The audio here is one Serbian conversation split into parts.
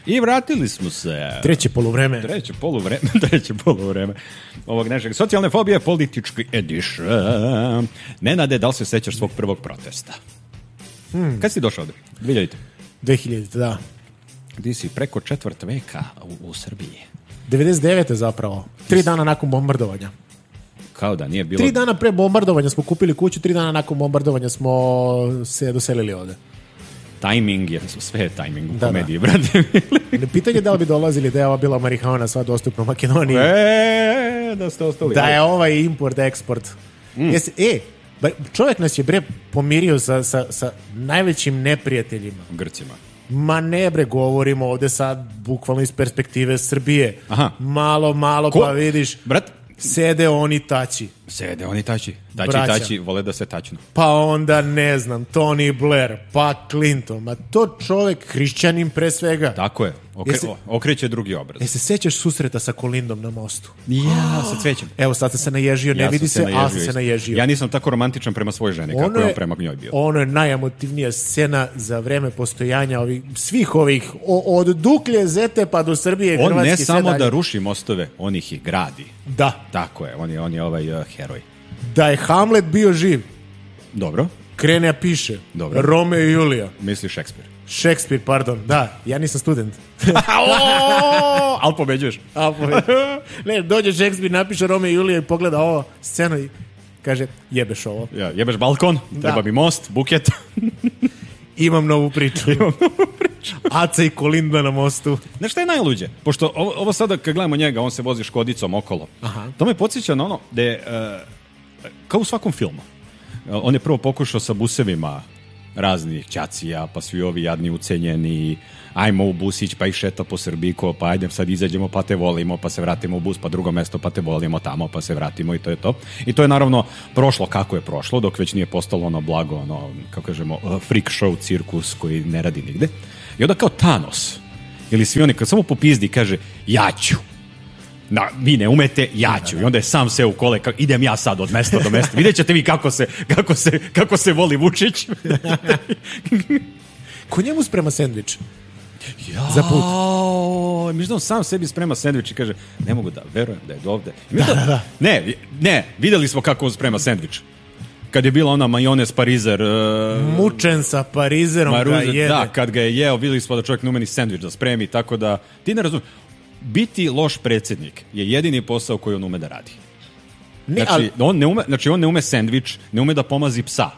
I vratili smo se. Treće poluvreme ovog našeg socijalne fobije politički edition. Nenade, da li se sećaš svog prvog protesta? Kad si došao ovde? 2000, da. Gdje si preko četvrt veka u Srbiji? 99. zapravo. 3 dana nakon bombardovanja. Kao da nije bilo... 3 dana pre bombardovanja smo kupili kuću, 3 dana nakon bombardovanja smo se doselili ovde. Tajming je, sve je tajming u komediji, brate. Pitanje da li bi dolazili da je ova bila marihuana sva dostupna u Makedoniji. Da ste ostali. Da je ovaj import, eksport. Čovjek nas je pomirio sa najvećim neprijateljima. Grcima. Ma ne govorimo ovde sad bukvalno iz perspektive Srbije. Aha. Malo, pa vidiš. Brat, sede oni taći. Taći, vole da se taćnu. Pa onda ne znam, Tony Blair, pa Clinton, ma to čovek hrišćanin pre svega. Tako je, okreće drugi obraz. Se sećaš susreta sa Kolindom na mostu? Ja, sa cvećem. Evo sad sam se naježio, ne vidi se, ali sam se naježio. Ja nisam tako romantičan prema svojoj ženi, kako je on prema njoj bio. Ono je najemotivnija scena za vreme postojanja svih ovih, od Duklje, Zete pa do Srbije, Hrvatske. On ne samo da ruši mostove, on ih i gradi. Da. Tako je, on je ovaj heroj. Da je Hamlet bio živ. Dobro. Krene a piše. Dobro. Romeo i Julija. Misli Šekspir. Šekspir, pardon. Da, ja nisam student. Ali pobeđuješ. Ne, dođe Šekspir, napiše Romeo i Julija i pogleda ovo scenu i kaže, jebeš ovo. Ja, jebeš balkon, treba mi most, buket. Imam novu priču. Aca i Kolinda na mostu. Znaš šta je najluđe? Pošto ovo sada kad gledamo njega, on se vozi Škodicom okolo. Aha. To me podsjeća na ono da je, kao u svakom filmu, on je prvo pokušao sa busevima raznih ćacija, pa svi ovi jadni ucenjeni, ajmo u busić, pa ih šeta po Srbiko, pa ajde sad izađemo, pa te volimo, pa se vratimo u bus, pa drugo mesto, pa te volimo tamo, pa se vratimo i to je to. I to je naravno prošlo kako je prošlo, dok već nije postalo ono blago, ono, kako kažemo, freak show cirkus koji ne radi nigde. I onda kao Thanos, ili svi oni, kad samo popizdi, kaže, ja ću. Vi ne umete, ja ću. I onda je sam se u kole, idem ja sad od mesta do mesta. Vidjet ćete vi kako se voli Vučić. Ko njemu sprema sendvič? Za put. Mislim da on sam sebi sprema sendvič i kaže, ne mogu da verujem da je ovde. Da. Ne, videli smo kako on sprema sendvič. Kad je bila ona majonez parizer... Mučen sa parizerom ga jede. Da, kad ga je jeo, videli smo da čovjek ne ume ni sendvič da spremi, tako da ti ne razumiješ. Biti loš predsjednik je jedini posao koji on ume da radi. On ne ume sendvič, ne ume da pomazi psa.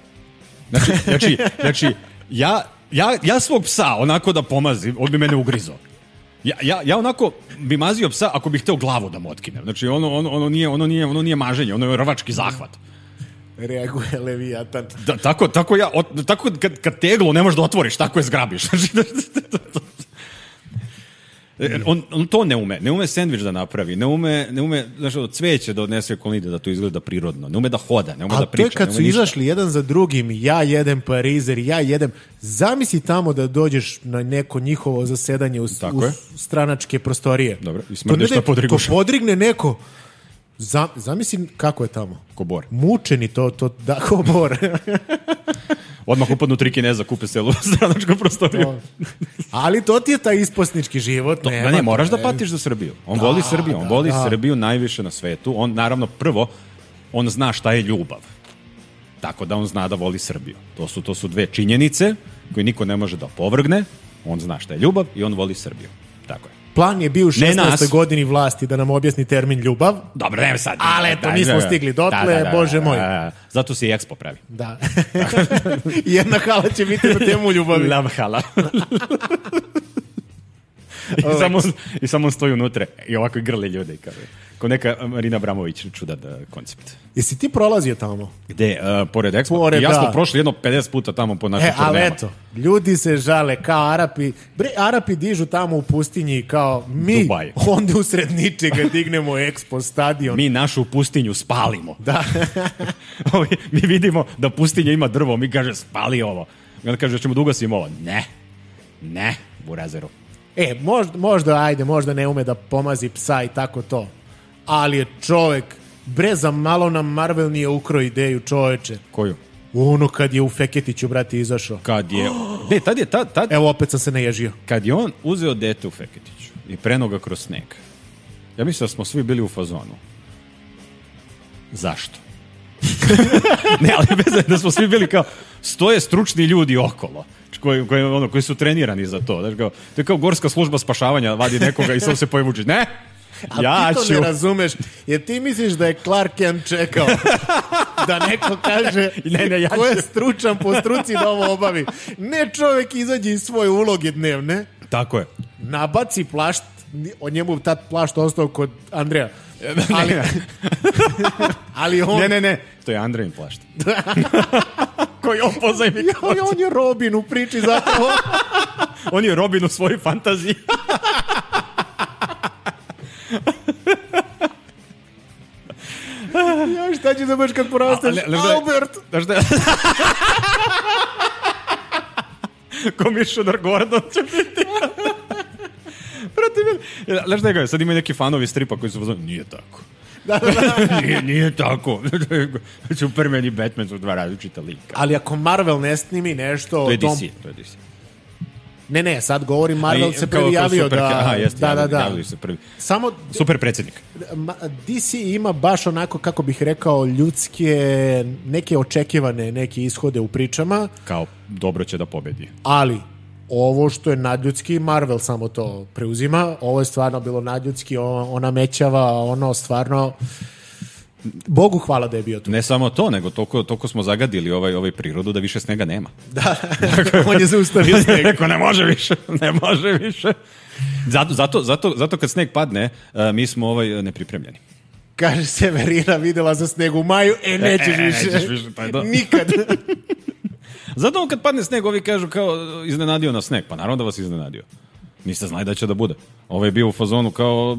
Znači ja svog psa onako da pomazim, on bi mene ugrizao. Ja onako bi mazio psa ako bih hteo glavu da mu otkinem. Znači ono nije maženje, ono je rvački zahvat. Reaguje Leviatan. Tako kad teglo ne možeš da otvoriš, tako je zgrabiš. On to ne ume sendvič da napravi, ne ume znaš, cveće da odnese Kolinde da to izgleda prirodno, ne ume da hoda, ne ume da priča. A to je kad su izašli jedan za drugim, ja jedem parizer, ja jedem, zamisli tamo da dođeš na neko njihovo zasedanje u stranačke prostorije. Dobro, i smrdeš da podriguša. To podrigne neko, zamisli kako je tamo. Ko bor. Mučeni to, da, ko bor. Odmah upadnu 3 Kineza, kupe celu stranačku prostoriju. Ali to ti je taj isposnički život. Ne, moraš da patiš za Srbiju. On voli Srbiju, on voli Srbiju najviše na svetu. On, naravno, prvo, on zna šta je ljubav. Tako da on zna da voli Srbiju. To su dve činjenice koje niko ne može da opovrgne. On zna šta je ljubav i on voli Srbiju. Tako je. Plan je bio u 16. godini vlasti da nam objasni termin ljubav. Dobro, ne sad. Ali eto, nismo stigli dotle, bože moj. Zato se i Expo pravi. Da. Jedna hala će biti na temu ljubavi. Love hala. I samo stoji unutra i ovako i grli ljude. Ko neka Marina Abramović, čudan koncept. Jesi ti prolazio tamo? Gde? Pored Expo? Ja smo prošli jedno 50 puta tamo po našim turnema. Ali eto, ljudi se žale kao Arapi. Arapi dižu tamo u pustinji kao mi, Dubaj. Onda usred ničega dignemo Expo stadion. Mi našu pustinju spalimo. Da. Mi vidimo da pustinja ima drvo, mi kaže spali ovo. I onda kaže ćemo da ugasimo ovo. Ne, burazeru. Možda ne ume da pomazi psa i tako to. Ali je čovek, za malo nam Marvel nije ukro ideju, čoveče. Koju? Ono kad je u Feketiću, brate, izašao. Kad je, Ne, tad je, tad... Evo, opet sam se naježio. Kad je on uzeo dete u Feketiću i prenuo ga kroz sneg, ja mislim da smo svi bili u fazonu. Zašto? Ne, ali bez da smo svi bili kao, stoje stručni ljudi okolo, koji su trenirani za to. Znači, kao, to je kao gorska služba spašavanja, vadi nekoga i sad se pojevuči. Ne, a ti to ne razumeš, jer ti misliš da je Clark Kent čekao da neko kaže ko je stručan po struci da ovo obavi. Ne, čovjek izađe iz svoje uloge dnevne. Tako je. Nabaci plašt, od njemu tad plašt ostao kod Andreja. Ali on... Ne, to je Andrejin plašt. Koji on pozajmi. On je Robin u priči zapravo. On je Robin u svojoj fantaziji. Ja, šta će da budeš kad porasteš? Albert! Komisioner Gordon će biti. Znaš da je, sad ima neki fanovi stripa koji su pozvali, nije tako. Nije tako. Superman i Batman su dva različita lika. Ali ako Marvel ne snimi nešto... To je DC. Ne, sad govorim, Marvel se prvi javio da... Javili se prvi. Samo... Super predsjednik. DC ima baš onako, kako bih rekao, ljudske, neke očekivane, neke ishode u pričama. Kao, dobro će da pobedi. Ali, ovo što je nadljudski, Marvel samo to preuzima. Ovo je stvarno bilo nadljudski, ona mećava, ono stvarno... Bogu hvala da je bio tu. Ne samo to, nego toliko smo zagadili ovaj prirodu da više snega nema. Da, on je zaustavio sneg. Rekao, ne može više. Zato kad sneg padne, mi smo nepripremljeni. Kaže Severina, videla za sneg u maju, nećeš više. Nikad. Zato kad padne sneg, ovi kažu kao iznenadio na sneg. Pa naravno da vas iznenadio. Niste znali da će da bude. Ovo je bio u fazonu kao...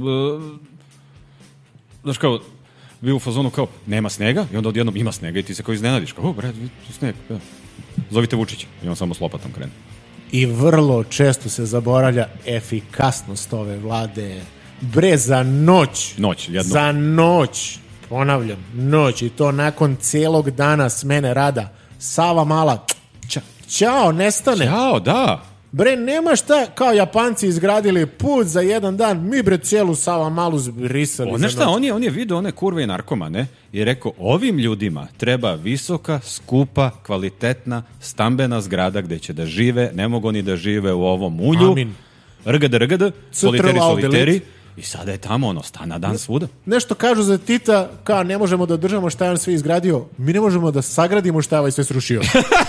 Znaš kao... bio u fazonu kao, nema snega, i onda odjednom ima snega i ti se kao iznenadiš. Kao, bre, sneg, ja. Zovite Vučića. I on samo s lopatom krene. I vrlo često se zaboravlja efikasnost ove vlade. Bre, za noć. Za noć. Ponavljam, noć. I to nakon cijelog dana smene rada. Sava Mala, ćao, nestane. Ćao, da. Bre, nema šta, kao Japanci izgradili put za jedan dan, mi bre cijelu Sava Malu zbrisali. Znaš šta, on je vidio one kurve i narkomane i rekao, ovim ljudima treba visoka, skupa, kvalitetna, stambena zgrada gde će da žive, ne mogu ni da žive u ovom mulju. Amin. Rgd, soliteri. I sada je tamo stana dan svuda. Nešto kažu za Tita, kao ne možemo da održamo šta je on sve izgradio, mi ne možemo da sagradimo šta je ovaj sve srušio.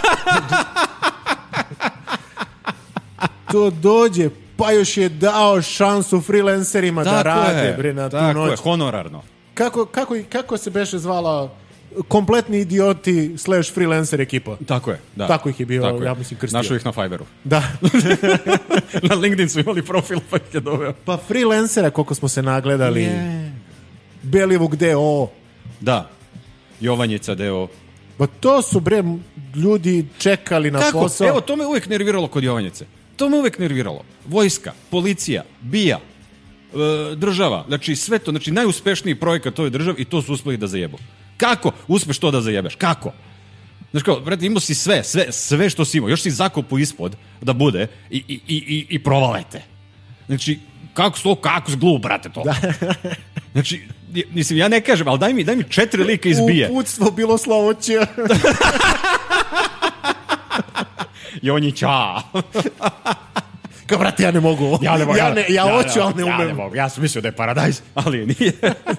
To dođe, pa još je dao šansu freelancerima da rade bre, na tu noć. Tako je, honorarno. Kako se beše zvala kompletni idioti / freelancer ekipa? Tako je, da. Tako ih je bio, ja mislim, krstio. Našao ih na Fiverru. Da. Na LinkedIn su imali profil, pa ih je doveo. Pa freelancera, koliko smo se nagledali. Belivuk D.O. Da. Jovanjica D.O. Pa to su bre ljudi čekali na posao. Evo, to me uvijek nerviralo kod Jovanjice. To me uvijek nerviralo. Vojska, policija, BIA, država, znači sve to, znači najuspešniji projekat ove države i to su uspeli da zajebu. Kako uspeš to da zajebeš? Kako? Znači kao, brate, imao si sve što si imao, još si zakopu ispod da bude i provalete. Znači, kako zglu, brate, to? Znači, mislim, ja ne kažem, ali daj mi 4 lika iz BIA. Uputstvo bilo slovoće. I on je ča. Kao, brate, ja ne mogu. Ja hoću, ali ne umem. Ja ne mogu. Ja sam mislio da je paradajz, ali nije.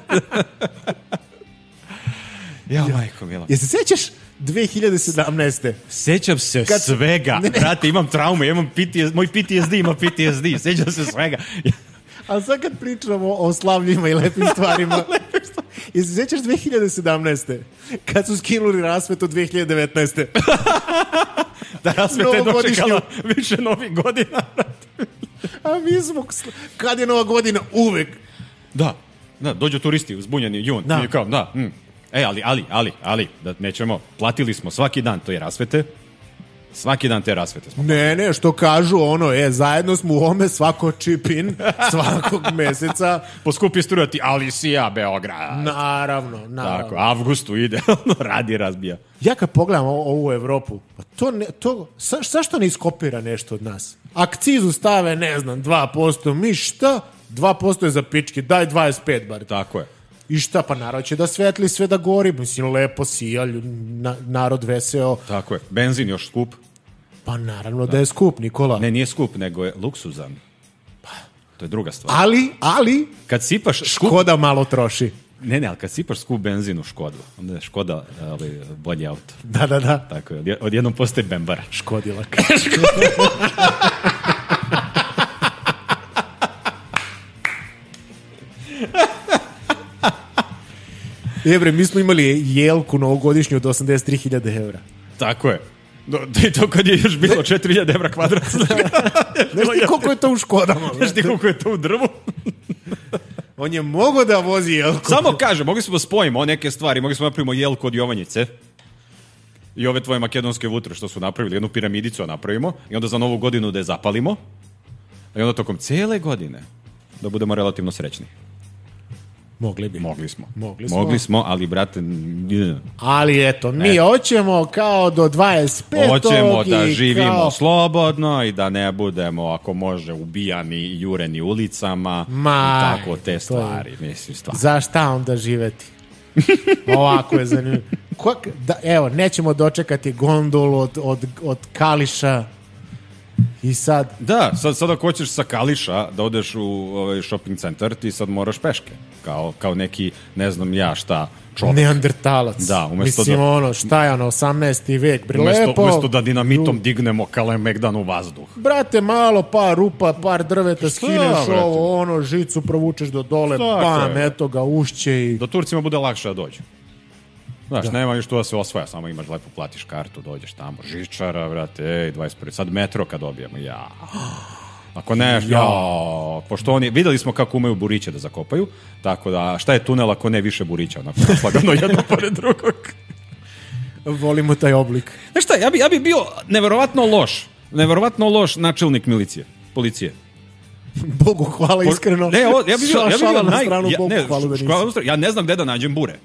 Ja, majko mila. Jesi se sjećaš 2017. Sećam se svega. Brate, imam traume, moj PTSD ima PTSD. Sećam se svega. Ali sad kad pričamo o slavljima i lepim stvarima, jesi se sjećaš 2017. kad su skinuli rasvetu 2019. Da rasveta je dočekala više novih godina. A mi smo, kad je nova godina, uvek. Da, dođu turisti uzbunjeni jun. Da. Kao, ali, da nećemo, platili smo svaki dan, to je rasvete. Svaki dan te rasvete smo. Ne, što kažu, zajedno smo u ome svako chip in, svakog meseca. Poskupi strujati Alisija, Beograd. Naravno. Tako, avgustu ide, radi, razbija. Ja kad pogledam ovu Evropu, zašto ne iskopira nešto od nas? Akcizu stave, 2%, mi šta? 2% je za pičke, daj 25 bar. Tako je. I šta, pa narod će da svetli, sve da gori, mislim, lepo sija, narod veseo. Tako je, benzin još skup. Pa naravno da je skup, Nikola. Ne, nije skup, nego je luksuzan. To je druga stvar. Ali, kad sipaš Škoda malo troši. Ne, ali kad sipaš skup benzin u Škodu, onda je Škoda bolji auto. Da. Tako je, odjednom postaje Bembara. Škodilak. Ebre, mi smo imali jelku novogodišnju od 83.000 evra. Tako je. I to kad je još bilo 4.000 evra kvadrat. Znaš ti koliko je to u Škodama? Znaš ti koliko je to u drvu? On je mogao da vozi jelku. Samo kaže, mogli smo da spojimo neke stvari, mogli smo napravimo jelku od Jovanjice i ove tvoje makedonske vutre što su napravili, jednu piramidicu napravimo i onda za novu godinu da je zapalimo i onda tokom cijele godine da budemo relativno srećni. Mogli bi. Mogli smo, ali brate... Ali eto, mi hoćemo kao do 25. Hoćemo da živimo slobodno i da ne budemo, ako može, ubijani i jureni ulicama i tako te stvari. Mislim, stvari. Za šta onda živeti? Ovako je zanimljivo. Evo, nećemo dočekati gondolu od Kališa. I sad... Da, sad ako hoćeš sa Kališa da odeš u shopping centar, ti sad moraš peške. Kao neki, ne znam ja šta, čovjek. Neandertalac. Da, mislim, šta je 18. vek, umesto da dinamitom dignemo Kalemegdan u vazduh. Brate, malo, par rupa, par drveta, skineš ovo, žicu provučeš do dole, bam, eto ga, ušće i... Do Turcima bude lakše da dođu. Znaš, nema ništa da se osvaja, samo imaš lepo, platiš kartu, dođeš tamo, žičara, vrate, 21. Sad metro kad dobijemo, Ako ne, pošto oni, videli smo kako umeju buriće da zakopaju, tako da, šta je tunel ako ne više burića, onako naslagano jedno pored drugog. Volimo taj oblik. Znaš šta, ja bi bio neverovatno loš načelnik policije. Bogu hvala, iskreno. Ne, ja bi bio na stranu, Bogu hvala da nisam. Ja ne znam gde da nađem bure.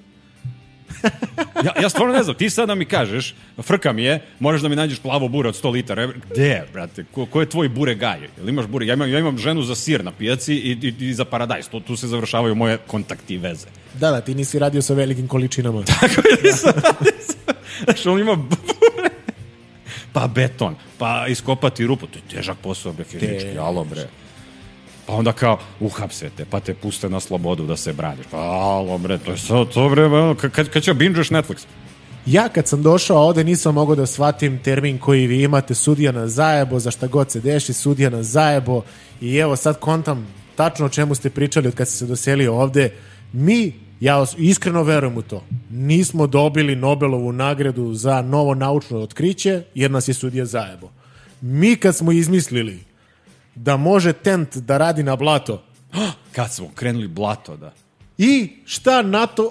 Ja stvarno ne znam, ti sad da mi kažeš, frka mi je, možeš da mi nađeš plavo bure od 100 litara. Gde, brate, ko je tvoj bure gaj? Jel imaš bure? Ja imam ženu za sir na pijaci i za paradajz. Tu se završavaju moje kontakti i veze. Da, ti nisi radio sa velikim količinama. Tako je, nisam radio sa... Znaš, on ima bure, pa beton, pa iskopati rupu. To je težak posao, bre, fizički, alo, bre. Pa onda kao, uhapsete, pa te puste na slobodu da se braniš. Pa, alo, bre, to je sad to, bre, kad će binžeš Netflix? Ja kad sam došao ovde nisam mogao da shvatim termin koji vi imate, sudija na zajebo, za šta god se deši, sudija na zajebo. I evo sad kontam tačno o čemu ste pričali od kad ste se doselio ovde. Ja iskreno verujem u to, nismo dobili Nobelovu nagradu za novo naučno otkriće jer nas je sudija zajebo. Mi kad smo izmislili da može tent da radi na blato. Kad smo krenuli blato, da. I šta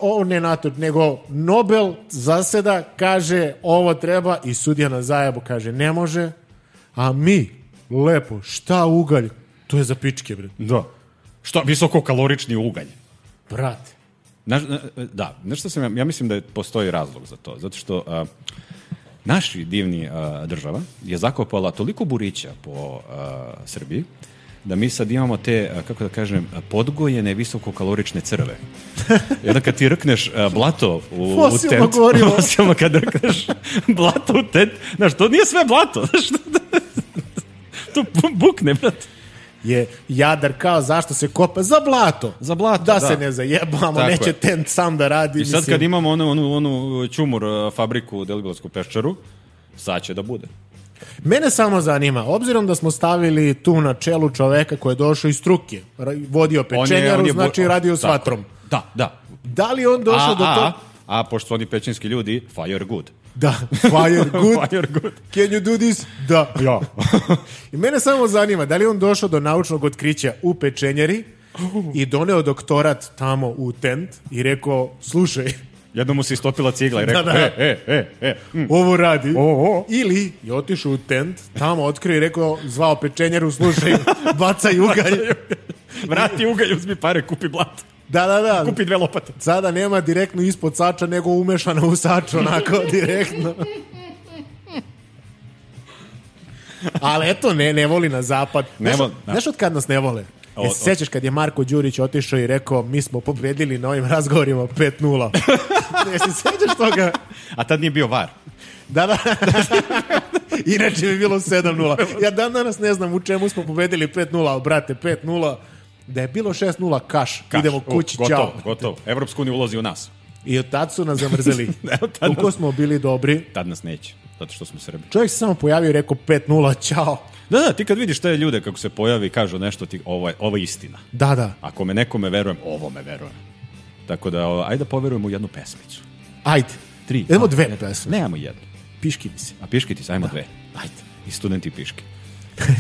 nego Nobel zaseda, kaže ovo treba i sudija na zajebo kaže ne može, a mi, lepo, šta ugalj? To je za pičke, bre. Da. Šta, visokokalorični ugalj. Brate. Nešto ja mislim da postoji razlog za to. Zato što naši divni država je zakopala toliko burića po Srbiji da mi sad imamo te, kako da kažem, podgojene visokokalorične crve. I onda kad ti rkneš blato u tent, fosilno kad rkneš blato u tent, znaš, to nije sve blato, znaš, to bukne, brate. Je Jadar kao zašto se kopa? Za blato. Da se ne zajebamo, tako neće tent sam da radi. I sad kad imamo onu čumur fabriku Deliblatsku peščaru, sad će da bude. Mene samo zanima, obzirom da smo stavili tu na čelu čoveka koji je došao iz struke, vodio pečenjaru, znači radio s vatrom. Da. Da li on došao do toga? A pošto su oni pećinski ljudi, fire good. Da, fire good. Fire good. Can you do this? Da. Ja. I mene samo zanima, da li on došao do naučnog otkrića u pečenjari i doneo doktorat tamo u tent i rekao, slušaj, Jednom mu se istopila cigla i rekao, ovo radi. Ili je otišao u tent, tamo otkrio i rekao, zvao pečenjeru, slušaj, bacaj ugalj. Vrati ugalj, uzmi pare, kupi blato. Da. Kupi 2 lopate. Sada nema direktno ispod sača, nego umešano u sač, onako, direktno. Ali eto, ne voli na zapad. Znaš od kad nas ne vole? Se sećaš kad je Marko Đurić otišao i rekao, mi smo pobedili na ovim razgovorima 5-0. Ne se sećaš toga? A tad nije bio VAR. Da. Inače bi bilo 7-0. Ja danas ne znam u čemu smo pobedili 5-0, ali brate, 5-0, da je bilo 6-0, kaš. Idemo kući, čao. Gotovo. Evropska unija ulazi u nas. I od tad su nas zamrzeli. Koliko smo bili dobri. Tad nas neće, zato što smo Srbi. Čovjek se samo pojavio i rekao 5-0, čao. Da, ti kad vidiš te ljude kako se pojavi i kažu nešto, ovo je istina. Da. Ako me nekome verujem, ovo me verujem. Tako da, ajde da poverujemo u jednu pesmicu. Ajde. 3. Idemo 2 pesme. Nemamo jednu. Piški mi se. A piški ti se, ajmo 2. Ajde. I studenti piški.